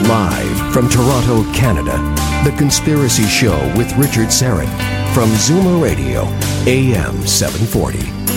Live from Toronto, Canada, The Conspiracy Show with Richard Syrett from Zoomer Radio, AM 740.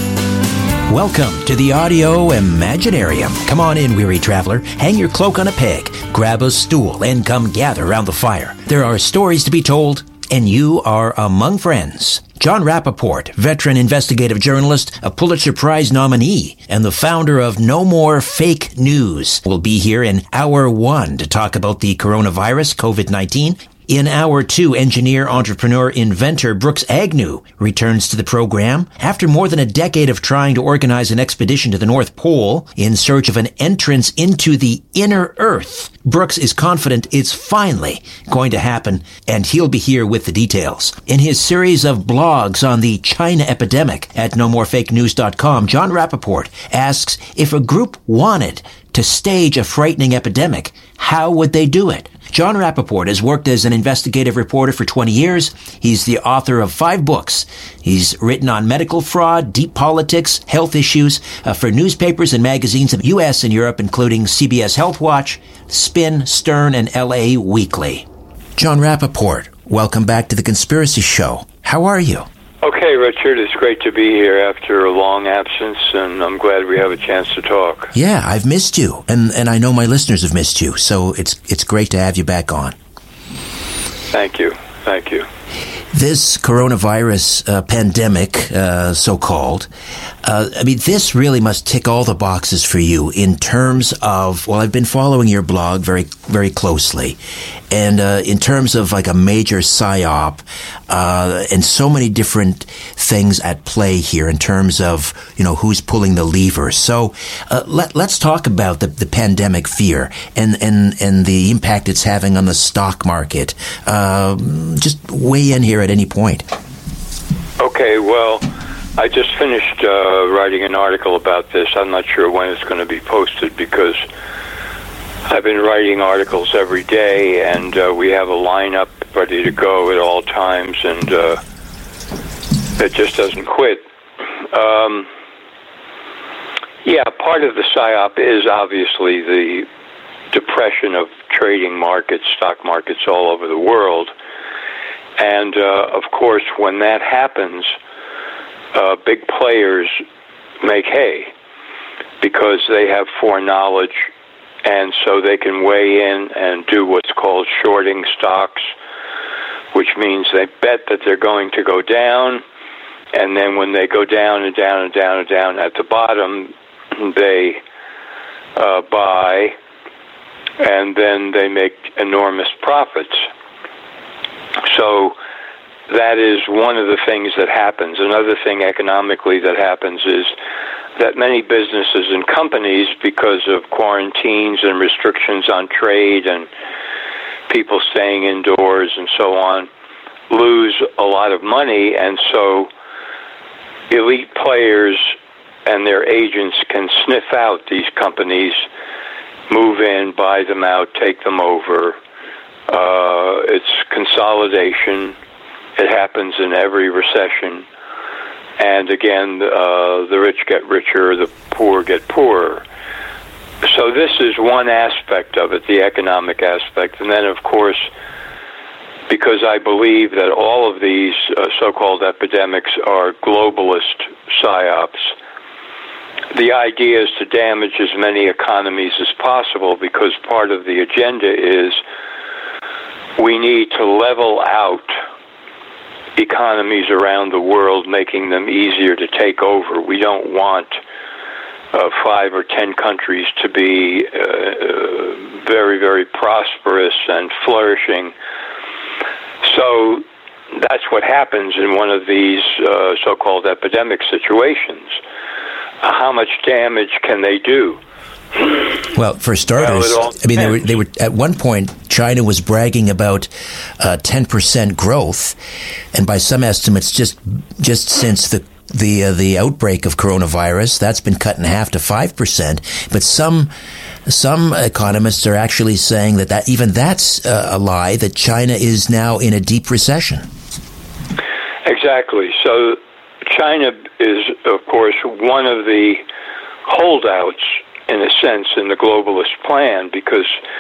Welcome to the Audio Imaginarium. Come on in, weary traveler. Hang your cloak on a peg, grab a stool, and come gather around the fire. There are stories to be told, and you are among friends. Jon Rappoport, veteran investigative journalist, a Pulitzer Prize nominee, and the founder of No More Fake News, will be here in Hour 1 to talk about the coronavirus, COVID-19. In Hour 2, engineer, entrepreneur, inventor Brooks Agnew returns to the program. After more than a decade of trying to organize an expedition to the North Pole in search of an entrance into the inner Earth, Brooks is confident it's finally going to happen, and he'll be here with the details. In his series of blogs on the China epidemic at nomorefakenews.com, Jon Rappoport asks if a group wanted to stage a frightening epidemic, how would they do it? Jon Rappoport has worked as an investigative reporter for 20 years. He's the author of 5 books. He's written on medical fraud, deep politics, health issues for newspapers and magazines in the U.S. and Europe, including CBS Health Watch, Spin, Stern, and LA Weekly. Jon Rappoport, welcome back to The Conspiracy Show. How are you? Okay, Richard, it's great to be here after a long absence, and I'm glad we have a chance to talk. Yeah, I've missed you, and I know my listeners have missed you, so it's great to have you back on. Thank you. This coronavirus pandemic, so-called, this really must tick all the boxes for you in terms of, well, I've been following your blog very, very closely, and in terms of like a major psyop, and so many different things at play here in terms of, who's pulling the lever. So let's talk about the pandemic fear and the impact it's having on the stock market. Just weigh in here at any point. Okay, well, I just finished writing an article about this. I'm not sure when it's going to be posted because I've been writing articles every day, and we have a lineup ready to go at all times, and it just doesn't quit. Part of the PSYOP is obviously the depression of trading markets, stock markets all over the world. And, of course, when that happens, big players make hay because they have foreknowledge, and so they can weigh in and do what's called shorting stocks, which means they bet that they're going to go down, and then when they go down and down and down and down at the bottom, they buy, and then they make enormous profits. So that is one of the things that happens. Another thing economically that happens is that many businesses and companies, because of quarantines and restrictions on trade and people staying indoors and so on, lose a lot of money, and so elite players and their agents can sniff out these companies, move in, buy them out, take them over. It's consolidation. It happens in every recession. And again, the rich get richer, the poor get poorer. So this is one aspect of it, the economic aspect. And then, of course, because I believe that all of these so-called epidemics are globalist psyops, the idea is to damage as many economies as possible, because part of the agenda is we need to level out economies around the world, making them easier to take over. We don't want 5 or 10 countries to be very, very prosperous and flourishing. So that's what happens in one of these so-called epidemic situations. How much damage can they do? Well, for starters, they were at one point, China was bragging about 10% growth, and by some estimates, just since the outbreak of coronavirus, that's been cut in half to 5%. But some economists are actually saying that even that's a lie, that China is now in a deep recession. Exactly. So China is, of course, one of the holdouts, in a sense, in the globalist plan, because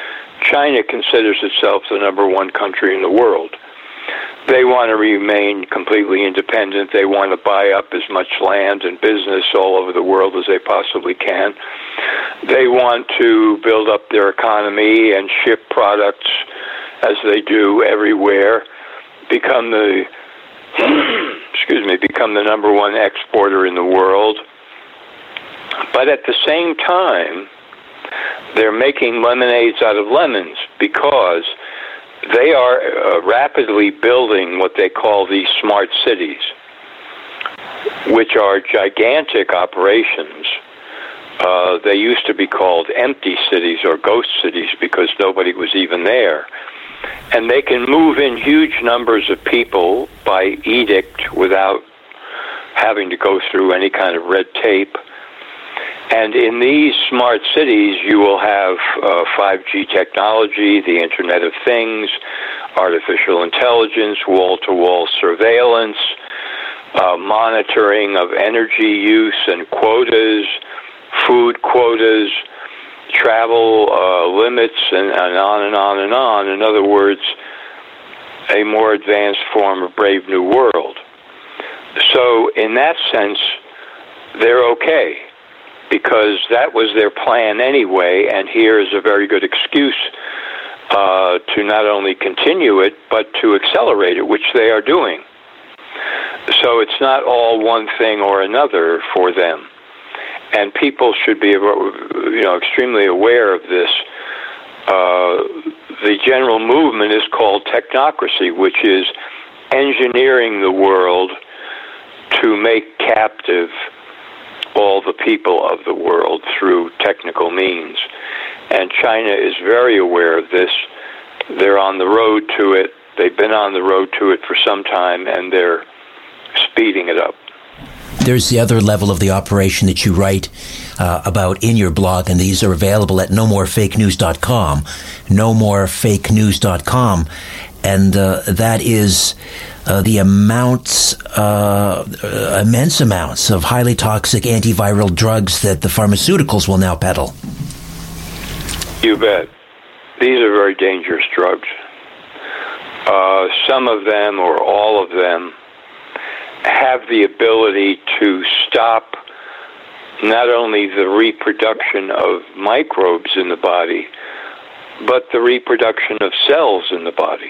China considers itself the number one country in the world. They want to remain completely independent. They want to buy up as much land and business all over the world as they possibly can. They want to build up their economy and ship products as they do everywhere, become the become the number one exporter in the world. But at the same time, they're making lemonades out of lemons because they are rapidly building what they call these smart cities, which are gigantic operations. They used to be called empty cities or ghost cities because nobody was even there. And they can move in huge numbers of people by edict without having to go through any kind of red tape. And in these smart cities, you will have 5G technology, the Internet of Things, artificial intelligence, wall-to-wall surveillance, monitoring of energy use and quotas, food quotas, travel limits, and on and on and on. In other words, a more advanced form of Brave New World. So in that sense, they're okay, because that was their plan anyway, and here is a very good excuse to not only continue it, but to accelerate it, which they are doing. So it's not all one thing or another for them. And people should be, extremely aware of this. The general movement is called technocracy, which is engineering the world to make captive all the people of the world through technical means. And China is very aware of this. They're on the road to it. They've been on the road to it for some time, and they're speeding it up. There's the other level of the operation that you write about in your blog, and these are available at nomorefakenews.com, nomorefakenews.com, and that is the immense amounts of highly toxic antiviral drugs that the pharmaceuticals will now peddle. You bet. These are very dangerous drugs. Some of them, or all of them, have the ability to stop not only the reproduction of microbes in the body, but the reproduction of cells in the body.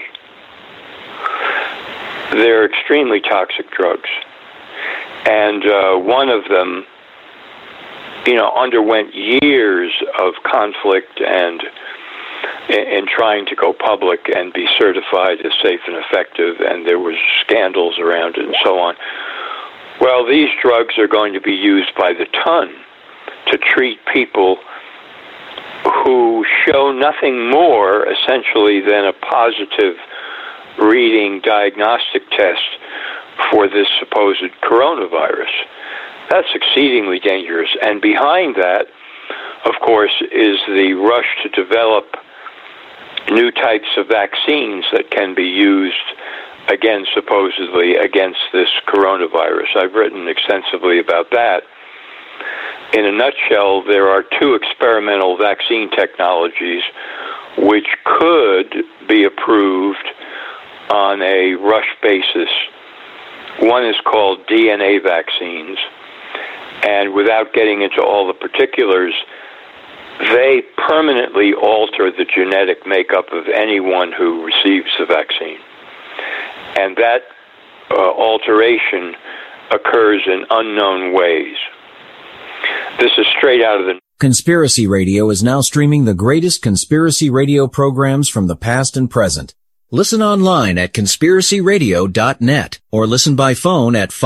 They're extremely toxic drugs. And one of them, underwent years of conflict and in trying to go public and be certified as safe and effective, and there was scandals around it and so on. Well, these drugs are going to be used by the ton to treat people who show nothing more, essentially, than a positive reading diagnostic test for this supposed coronavirus. That's exceedingly dangerous. And behind that, of course, is the rush to develop new types of vaccines that can be used, again, supposedly, against this coronavirus. I've written extensively about that. In a nutshell, there are two experimental vaccine technologies which could be approved on a rush basis. One is called DNA vaccines, and without getting into all the particulars, they permanently alter the genetic makeup of anyone who receives the vaccine. And that alteration occurs in unknown ways. This is straight out of the... Conspiracy Radio is now streaming the greatest conspiracy radio programs from the past and present. Listen online at conspiracyradio.net or listen by phone at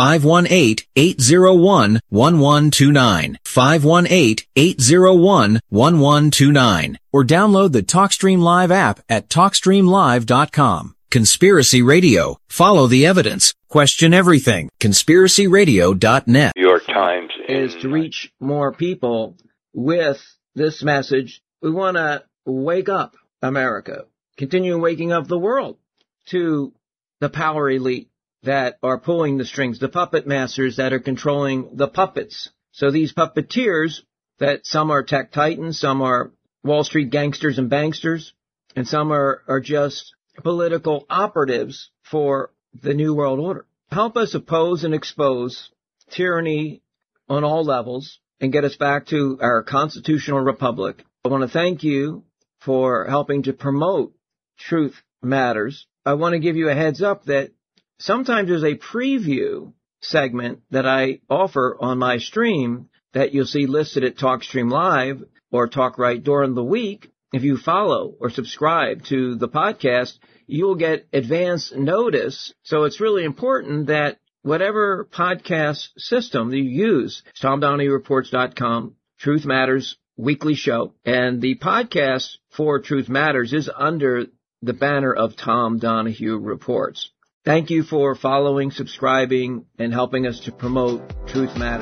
518-801-1129, 518-801-1129, or download the TalkStream Live app at TalkStreamLive.com. Conspiracy Radio. Follow the evidence. Question everything. conspiracyradio.net. New York Times is to reach more people with this message. We want to wake up America. Continue waking up the world to the power elite that are pulling the strings, the puppet masters that are controlling the puppets. So these puppeteers, that some are tech titans, some are Wall Street gangsters and banksters, and some are just political operatives for the New World Order. Help us oppose and expose tyranny on all levels and get us back to our constitutional republic. I want to thank you for helping to promote Truth Matters. I want to give you a heads up that sometimes there's a preview segment that I offer on my stream that you'll see listed at TalkStream Live or TalkRight during the week. If you follow or subscribe to the podcast, you'll get advance notice. So it's really important that whatever podcast system that you use, TomDonahueReports.com, Truth Matters weekly show, and the podcast for Truth Matters is under the banner of Tom Donahue Reports. Thank you for following, subscribing, and helping us to promote Truth Matters.